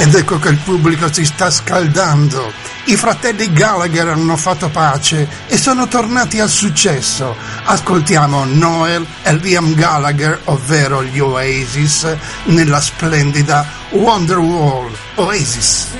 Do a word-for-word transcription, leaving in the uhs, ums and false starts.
Ed ecco che il pubblico si sta scaldando. I fratelli Gallagher hanno fatto pace e sono tornati al successo. Ascoltiamo Noel e Liam Gallagher, ovvero gli Oasis, nella splendida Wonderwall. Oasis.